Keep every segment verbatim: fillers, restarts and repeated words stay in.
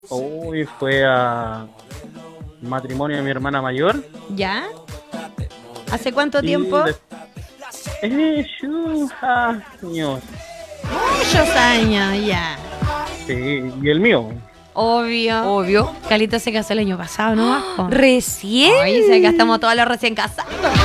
Uy, fue a matrimonio de mi hermana mayor. ¿Ya? ¿Hace cuánto y tiempo? de- Eh, shu- años. Muchos años, ya. Sí, y el mío. Obvio. Obvio. Calito se casó el año pasado, ¿no? Bajo. ¿Recién? Oye, se estamos todos los recién casados.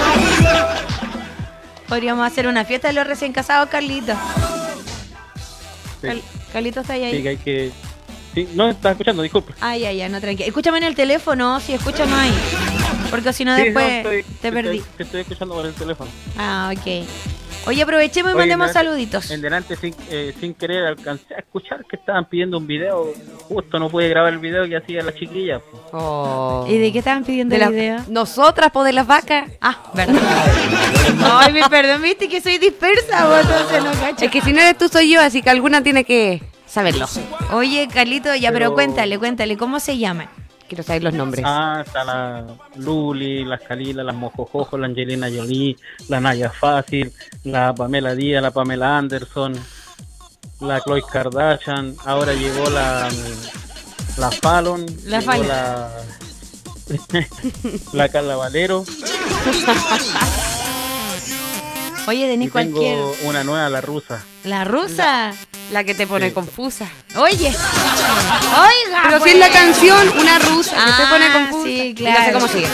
Podríamos hacer una fiesta de los recién casados, Carlito. Sí, Cal- Carlito está ahí. sí, ahí. que hay que. Sí, no, estás escuchando, disculpa. Ay, ay, ay, no, tranquilo. Escúchame en el teléfono, si escúchame ahí. Porque si no, Sí, después no, estoy- te perdí. Estoy, te estoy escuchando por el teléfono. Ah, ok. Oye, aprovechemos y Oye, mandemos en delante- saluditos. En delante, sin, eh, sin querer, alcancé a escuchar que estaban pidiendo un video. Justo no pude grabar el video que hacía la chiquilla. Pues. Oh. ¿Y de qué estaban pidiendo De el la- video? Nosotras, pues de las vacas. Ah, verdad. Ay, me perdón, viste que soy dispersa, vos, entonces no cacho. Es que si no eres tú, soy yo, así que alguna tiene que saberlo. Oye, Carlito, ya, pero, Pero- cuéntale, cuéntale, ¿cómo se llaman? Quiero saber los nombres. Ah, está la Luli, las Kalila, las Mojojojo, la Angelina Jolie, la Naya Fácil, la Pamela Díaz, la Pamela Anderson, la Khloe Kardashian. Ahora llegó la la Fallon, La llegó Fallon. la la Carla Valero. Oye, Y Denis, cualquier... tengo una nueva, la rusa. La rusa. La que te pone Sí. confusa. Oye. Oiga. Pero si pues. es la canción, una rusa que te pone Ah, confusa. sí, Y no sé claro. cómo sigue.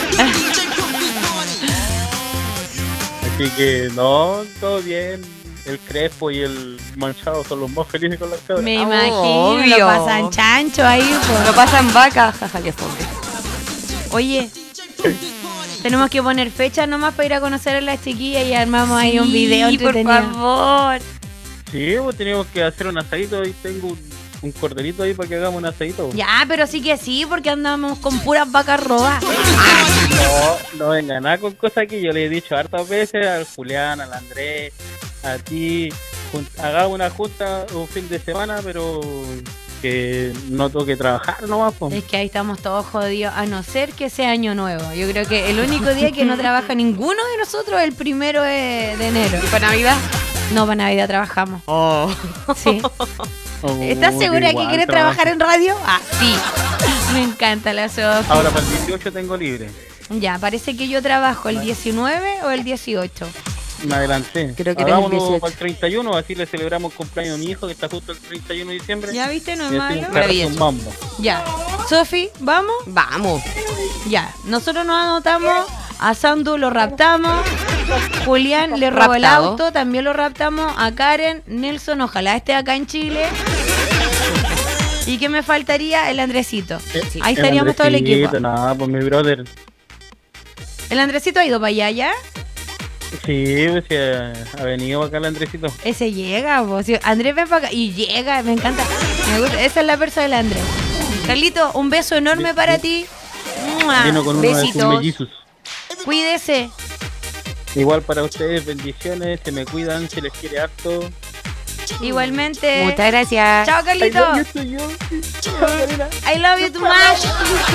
Así que no, todo bien. El Crespo y el Manchado son los más felices con las cabras. Me Oh, imagino, obvio. lo pasan chancho ahí, pues. Lo pasan vacas, jaja, que fome. Oye, tenemos que poner fecha nomás para ir a conocer a las chiquillas y armamos ahí un Sí, video por entretenido. favor. Sí, pues teníamos que hacer un asadito y tengo un, un corderito ahí para que hagamos un asadito. Ya, pero sí que sí, porque andamos con puras vacas robadas. No, no venga nada con cosas que yo le he dicho hartas veces al Julián, al Andrés, a ti. jun- Hagamos una junta un fin de semana, pero que no toque trabajar nomás. Pues. Es que ahí estamos todos jodidos, a no ser que sea año nuevo. Yo creo que el único día que no trabaja ninguno de nosotros es el primero de, de enero. ¿Y para Navidad? No, para Navidad trabajamos. Oh. Sí. Oh, ¿Estás segura que igual quieres trabajo. trabajar en radio? Ah, sí. Me encanta la Sofía. Ahora para el dieciocho tengo libre. Ya, parece que yo trabajo el diecinueve o el dieciocho. Me adelanté. Creo que eres el Hagámoslo dieciocho. para el treinta y uno, así le celebramos el cumpleaños a mi hijo que está justo el treinta y uno de diciembre. ¿Ya viste? No es Y así un malo. carro con mambo. Ya. Sofi, ¿vamos? Vamos. Ya. Nosotros nos anotamos. A Sandu lo raptamos. Julián le robó el Raptado. auto. También lo raptamos. A Karen. Nelson, ojalá esté acá en Chile. ¿Y qué me faltaría? El Andresito. Sí. Ahí estaríamos todo el equipo. Andresito, No, pues mi brother. ¿El Andresito ha ido para allá ya? Sí, pues sí, ha ha venido acá el Andresito. Ese llega, vos. Sí, Andrés ven para acá. Y llega, me encanta. Me gusta. Esa es la persona del Andrés. Carlito, un beso enorme Bien, para bien. ti. ¡Mua! Vino con uno de sus Besitos. mellizos. Cuídese. Igual para ustedes, bendiciones, se me cuidan, se les quiere harto. Igualmente. Muchas gracias. Chao, I Carlito. love you to you. Chao, Karina. I love you too much.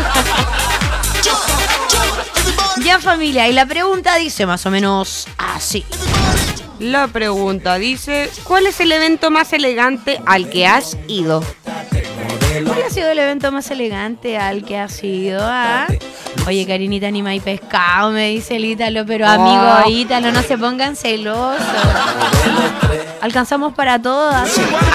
Ya, familia, y la pregunta dice más o menos así. La pregunta dice, ¿cuál es el evento más elegante al que has ido? ¿Cuál ha sido el evento más elegante al que has ido? Ah? Oye, Karinita, ni hay pescado, me dice el Ítalo, pero Oh. amigo Ítalo, no se pongan celosos. Alcanzamos para todas.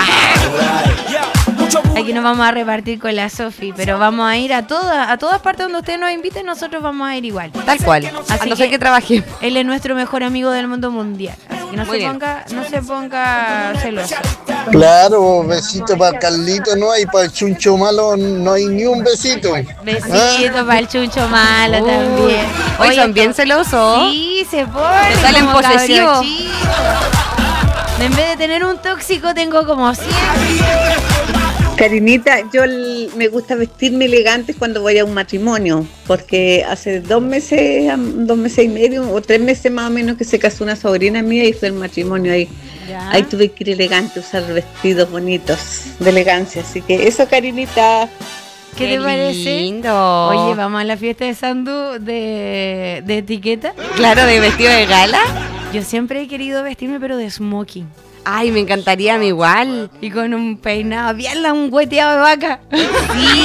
Aquí nos vamos a repartir con la Sofi, pero vamos a ir a todas, a todas partes donde ustedes nos inviten, nosotros vamos a ir igual. Tal cual. Así A no ser que- que trabajé. Él es nuestro mejor amigo del mundo mundial. Así que no Muy se bien. ponga, no se ponga celoso. Claro, besito para Carlito, no hay para el chuncho malo, no hay ni un besito. Besito para el chuncho malo Uy. también. Hoy son bien celosos. Sí, se pone. Te salen como cabro posesivos. chico. En vez de tener un tóxico, tengo como cien. Karinita, yo l- me gusta vestirme elegante cuando voy a un matrimonio, porque hace dos meses, am- dos meses y medio o tres meses más o menos que se casó una sobrina mía y fue el matrimonio ahí. Ya. Ahí tuve que ir elegante, usar vestidos bonitos de elegancia, así que eso, Karinita. ¿Qué te parece? Lindo. Oye, vamos a la fiesta de Sandu de, de etiqueta. Claro, de vestido de gala. Yo siempre he querido vestirme, pero de smoking. Ay, me encantaría a mí igual. Y con un peinado bien un hueteado de vaca. Sí.